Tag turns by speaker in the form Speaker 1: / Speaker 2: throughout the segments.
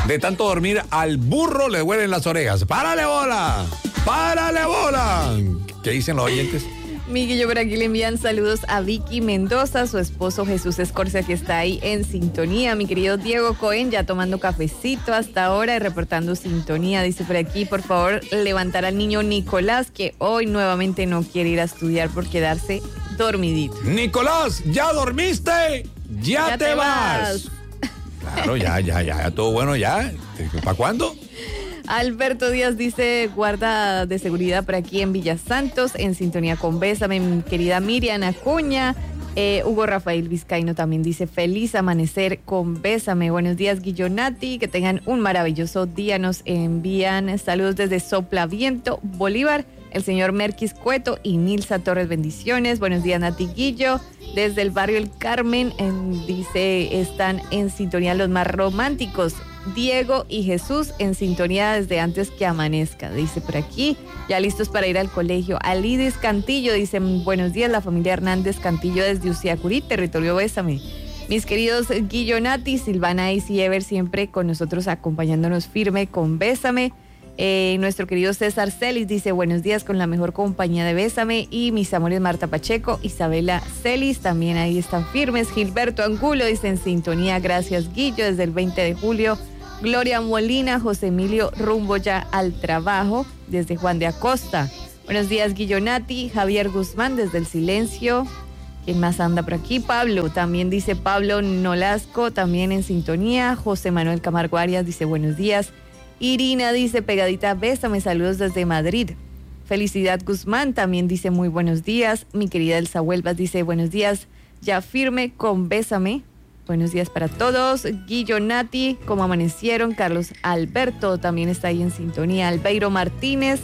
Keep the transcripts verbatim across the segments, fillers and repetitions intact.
Speaker 1: De tanto dormir, al burro le huelen las orejas. ¡Párale bola! ¡Párale bola! ¿Qué dicen los oyentes?
Speaker 2: Miguel, por aquí le envían saludos a Vicky Mendoza, su esposo Jesús Escorcia, que está ahí en sintonía. Mi querido Diego Cohen, ya tomando cafecito hasta ahora y reportando sintonía. Dice por aquí, por favor, levantar al niño Nicolás, que hoy nuevamente no quiere ir a estudiar por quedarse dormidito.
Speaker 1: Nicolás, ¿ya dormiste? Ya, ya te, te vas. vas. Claro, ya, ya, ya, todo bueno ya. ¿Para cuándo?
Speaker 2: Alberto Díaz dice, guarda de seguridad por aquí en Villa Santos, en sintonía con Bésame, mi querida Miriam Acuña. Eh, Hugo Rafael Vizcaíno también dice, feliz amanecer con Bésame. Buenos días, Guillonati, que tengan un maravilloso día. Nos envían saludos desde Soplaviento, Bolívar, el señor Merquis Cueto y Nilsa Torres, bendiciones. Buenos días, Nati Guillo. Desde el barrio El Carmen, en, dice, están en sintonía los más románticos. Diego y Jesús en sintonía desde antes que amanezca, dice por aquí, ya listos para ir al colegio. Alidis Cantillo dice, buenos días, la familia Hernández Cantillo desde Uciacurí, territorio Bésame. Mis queridos Guillonati, Silvana y Ever siempre con nosotros acompañándonos firme con Bésame. Eh, nuestro querido César Celis dice, buenos días con la mejor compañía de Bésame. Y mis amores Marta Pacheco, Isabela Celis, también ahí están firmes. Gilberto Angulo dice, en sintonía, gracias Guillo, desde el veinte de julio. Gloria Molina, José Emilio, rumbo ya al trabajo, desde Juan de Acosta. Buenos días, Guillonati. Javier Guzmán, desde el Silencio. ¿Quién más anda por aquí? Pablo, también dice Pablo Nolasco, también en sintonía. José Manuel Camargo Arias dice, buenos días. Irina dice, pegadita, bésame, saludos desde Madrid. Felicidad Guzmán también dice, muy buenos días. Mi querida Elsa Huelvas dice, buenos días, ya firme con Bésame. Buenos días para todos. Guillo Nati, ¿cómo amanecieron? Carlos Alberto también está ahí en sintonía. Albeiro Martínez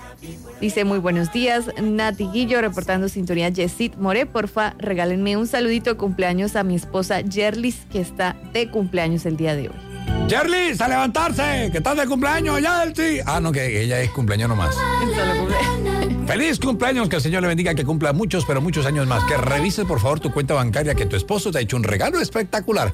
Speaker 2: dice muy buenos días. Nati Guillo reportando sintonía. Yesid More, porfa, regálenme un saludito de cumpleaños a mi esposa Yerlis, que está de cumpleaños el día de hoy.
Speaker 1: Yerlis, a levantarse, que estás de cumpleaños, Yerlis. Ah, no, que ella es cumpleaños nomás. Feliz cumpleaños, que el Señor le bendiga, que cumpla muchos, pero muchos años más. Que revises, por favor, tu cuenta bancaria, que tu esposo te ha hecho un regalo espectacular.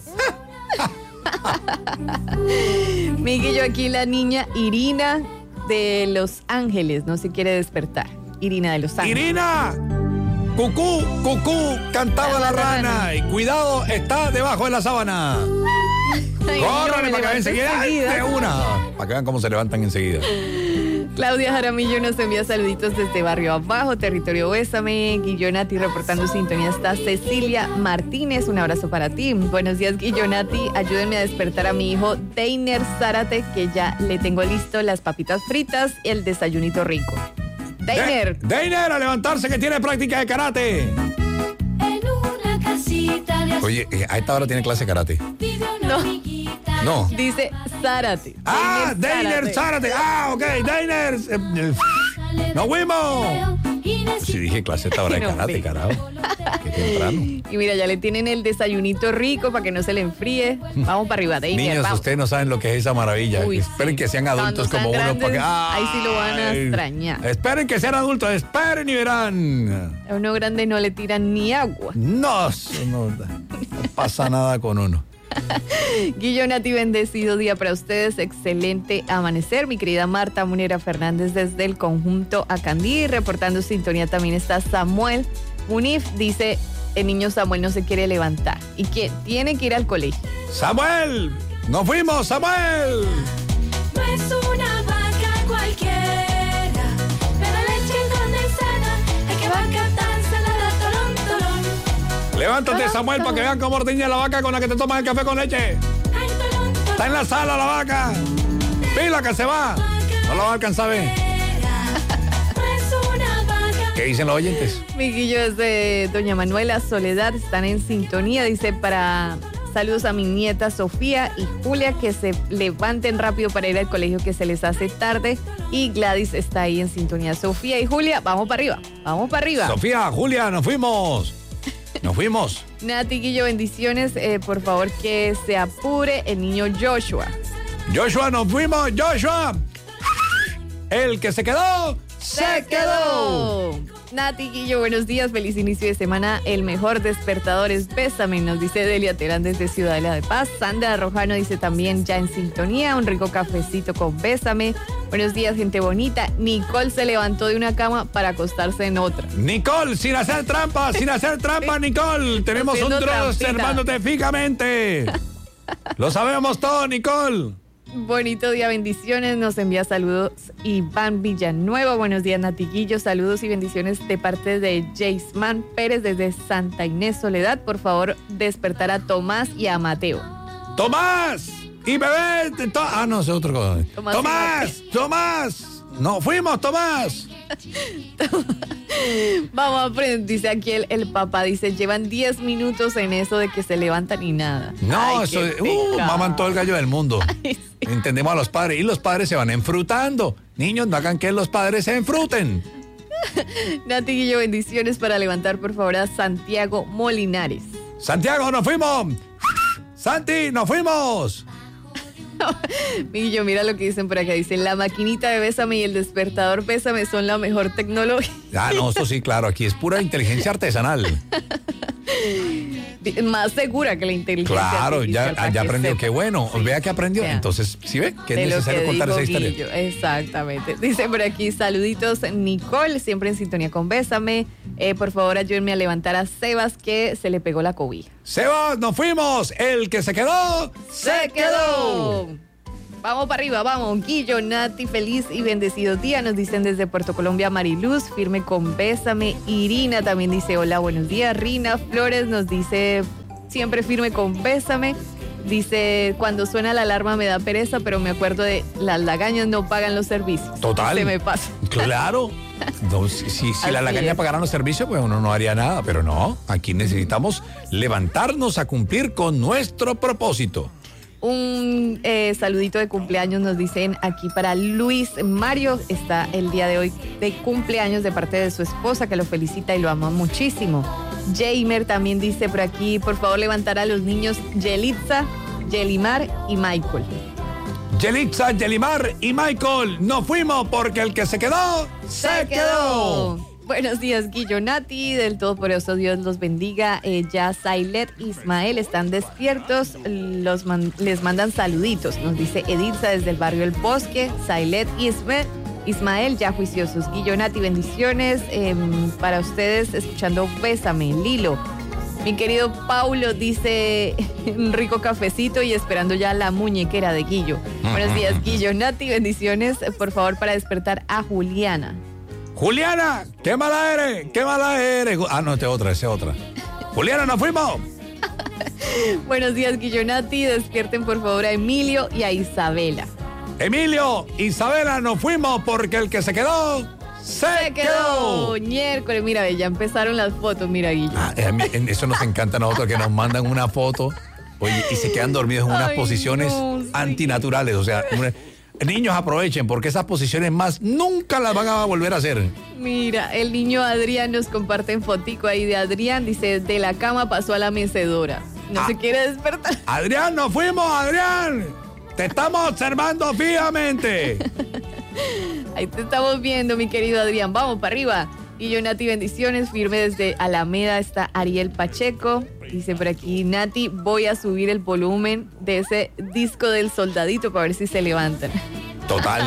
Speaker 2: Miguel, aquí la niña Irina de Los Ángeles no se quiere despertar. Irina de Los Ángeles.
Speaker 1: ¡Irina! ¡Cucú, cucú! Cantaba la, la rana. rana. Y cuidado, está debajo de la sábana. ¡Córrele para que vean enseguida! De una. Para que vean cómo se levantan enseguida.
Speaker 2: Claudia Jaramillo nos envía saluditos desde Barrio Abajo, territorio Bésame. Guillonati reportando sintonía está Cecilia Martínez, un abrazo para ti. Buenos días, Guillonati, ayúdenme a despertar a mi hijo Deiner Zárate, que ya le tengo listo las papitas fritas y el desayunito rico. Deiner.
Speaker 1: De Deiner, a levantarse, que tiene práctica de karate.
Speaker 3: En una casita de...
Speaker 1: Oye, a esta hora tiene clase de karate.
Speaker 2: No.
Speaker 1: No.
Speaker 2: Dice Zárate.
Speaker 1: Ah, Deiner Zárate. Ah, ok, Deiner. Eh, eh, ¡Nos fuimos! Si dije clase a esta hora de karate, carajo. Qué temprano.
Speaker 2: Y mira, ya le tienen el desayunito rico para que no se le enfríe. Vamos para arriba, Deiner.
Speaker 1: Niños,
Speaker 2: vamos.
Speaker 1: Ustedes no saben lo que es esa maravilla.
Speaker 2: Uy,
Speaker 1: esperen
Speaker 2: sí.
Speaker 1: que sean adultos como uno. Porque,
Speaker 2: ahí sí lo van a extrañar.
Speaker 1: Esperen que sean adultos, esperen y verán.
Speaker 2: A uno grande no le tiran ni agua.
Speaker 1: No, no, no pasa nada con uno.
Speaker 2: Guillonati, bendecido día para ustedes, excelente amanecer. Mi querida Marta Munera Fernández desde el conjunto Acandí, reportando sintonía también está Samuel Munif, dice, el niño Samuel no se quiere levantar y que tiene que ir al colegio.
Speaker 1: ¡Samuel! ¡Nos fuimos, Samuel!
Speaker 3: No es una vaca cualquiera, pero leche condensada, hay que vaca tan salada, tolón, tolón.
Speaker 1: Levántate, Samuel, para que vean cómo ordeña la vaca con la que te tomas el café con leche. Está en la sala la vaca. Pila que se va. No la va a alcanzar a ver. ¿Qué dicen los oyentes?
Speaker 2: Mi Guillo es de Doña Manuela Soledad, están en sintonía, dice para saludos a mi nieta Sofía y Julia, que se levanten rápido para ir al colegio que se les hace tarde, y Gladys está ahí en sintonía. Sofía y Julia, vamos para arriba, vamos para arriba.
Speaker 1: Sofía, Julia, nos fuimos. Nos fuimos.
Speaker 2: Nati Guillo, bendiciones, eh, por favor que se apure el niño Joshua.
Speaker 1: Joshua, nos fuimos, Joshua. El que se quedó, se, se quedó.
Speaker 2: quedó. Nati Guillo, buenos días, feliz inicio de semana. El mejor despertador es Bésame, nos dice Delia Terán desde Ciudadela de Paz. Sandra Rojano dice también ya en sintonía, un rico cafecito con Bésame. Buenos días, gente bonita. Nicole se levantó de una cama para acostarse en otra.
Speaker 1: Nicole, sin hacer trampa, sin hacer trampa, Nicole. Tenemos un troll observándote fijamente. Lo sabemos todo, Nicole.
Speaker 2: Bonito día, bendiciones. Nos envía saludos Iván Villanueva. Buenos días, Natiguillo. Saludos y bendiciones de parte de Jaceman Pérez desde Santa Inés Soledad. Por favor, despertar a Tomás y a Mateo.
Speaker 1: ¡Tomás! Y bebé. To- ah, no, es otro cosa.
Speaker 2: Tomás,
Speaker 1: Tomás, Tomás. No, fuimos, Tomás.
Speaker 2: Vamos a aprender, dice aquí el, el papá, dice, llevan diez minutos en eso de que se levantan y nada.
Speaker 1: No,
Speaker 2: Ay,
Speaker 1: eso
Speaker 2: qué
Speaker 1: es, uh,
Speaker 2: pecado.
Speaker 1: maman todo el gallo del mundo.
Speaker 2: Ay, sí.
Speaker 1: Entendemos a los padres y los padres se van enfrutando. Niños, no hagan que los padres se enfruten.
Speaker 2: Natiguillo, bendiciones para levantar, por favor, a Santiago Molinares.
Speaker 1: Santiago, nos fuimos. Santi, nos fuimos.
Speaker 2: Miguillo, mira lo que dicen por acá. Dicen, la maquinita de Bésame y el despertador Bésame son la mejor tecnología.
Speaker 1: Ah, no, esto sí, claro, aquí es pura inteligencia artesanal.
Speaker 2: Más segura que la inteligencia
Speaker 1: Claro,
Speaker 2: artificial,
Speaker 1: ya,
Speaker 2: para
Speaker 1: ya
Speaker 2: que
Speaker 1: aprendió,
Speaker 2: sepa.
Speaker 1: qué bueno.
Speaker 2: Sí.
Speaker 1: Vea que aprendió.
Speaker 2: Vea.
Speaker 1: Entonces, ¿sí ve? Que
Speaker 2: De
Speaker 1: es
Speaker 2: lo
Speaker 1: necesario
Speaker 2: que
Speaker 1: contar
Speaker 2: dijo
Speaker 1: esa historia.
Speaker 2: Guillo, exactamente. Dice por aquí, saluditos, Nicole, siempre en sintonía con Bésame. Eh, por favor, ayúdenme a levantar a Sebas, que se le pegó la cobija.
Speaker 1: Sebas, nos fuimos. El que se quedó,
Speaker 2: ¡Se quedó! Vamos para arriba, vamos. Guillo, Nati, feliz y bendecido día. Nos dicen desde Puerto Colombia, Mariluz, firme con Bésame. Irina también dice, hola, buenos días. Rina Flores nos dice, siempre firme con Bésame. Dice, cuando suena la alarma me da pereza, pero me acuerdo de las lagañas no pagan los servicios.
Speaker 1: Total.
Speaker 2: Se me pasa.
Speaker 1: Claro. No, si si, si la
Speaker 2: Así
Speaker 1: lagaña
Speaker 2: es.
Speaker 1: pagaran los servicios, pues uno no haría nada. Pero no, aquí necesitamos levantarnos a cumplir con nuestro propósito.
Speaker 2: Un eh, saludito de cumpleaños nos dicen aquí para Luis Mario. Está el día de hoy de cumpleaños de parte de su esposa, que lo felicita y lo ama muchísimo. Jamer también dice por aquí, por favor levantar a los niños Yelitza, Yelimar y Michael.
Speaker 1: Yelitza, Yelimar y Michael, nos fuimos porque el que se quedó, se, quedó.
Speaker 2: Buenos días, Guillo, Nati, del Todopoderoso Dios los bendiga. Eh, ya Sailet, Ismael están despiertos, los man- les mandan saluditos. Nos dice Edilza desde el barrio El Bosque, Sailet, Ismael, Ismael ya juiciosos. Guillo, Nati, bendiciones eh, para ustedes, escuchando Bésame, Lilo. Mi querido Paulo dice, un rico cafecito y esperando ya la muñequera de Guillo. Buenos días, Guillo, Nati, bendiciones, por favor, para despertar a Juliana.
Speaker 1: Juliana, qué mala eres, qué mala eres. Ah, no, esta es otra, esa es otra. Juliana, nos fuimos.
Speaker 2: Buenos días, Guillonati. Despierten por favor a Emilio y a Isabela.
Speaker 1: Emilio, Isabela, nos fuimos porque el que se quedó, se,
Speaker 2: Se quedó. Miércoles, mira, ve, ya empezaron las fotos, mira, Guillo.
Speaker 1: Ah, eh, a mí, en eso nos encanta a nosotros, que nos mandan una foto, oye, y se quedan dormidos en unas
Speaker 2: Ay,
Speaker 1: posiciones
Speaker 2: no, sí.
Speaker 1: antinaturales. O sea, una- niños, aprovechen, porque esas posiciones más nunca las van a volver a hacer.
Speaker 2: Mira, el niño Adrián nos comparte en fotico ahí de Adrián. Dice, de la cama pasó a la mecedora. No
Speaker 1: Ah.
Speaker 2: se quiere despertar.
Speaker 1: Adrián, nos fuimos, Adrián. Te estamos observando fijamente.
Speaker 2: Ahí te estamos viendo, mi querido Adrián. Vamos para arriba. Y yo, Nati, bendiciones. Firme desde Alameda está Ariel Pacheco. Dice por aquí, Nati, voy a subir el volumen de ese disco del soldadito para ver si se levantan.
Speaker 1: Total.